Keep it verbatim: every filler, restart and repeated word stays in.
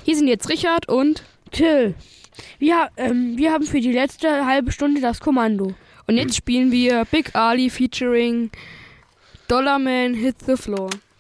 Hier sind jetzt Richard und Till. Wir, ähm, wir haben für die letzte halbe Stunde das Kommando. Und jetzt spielen wir Big Ali featuring Dollarman Hit the Floor.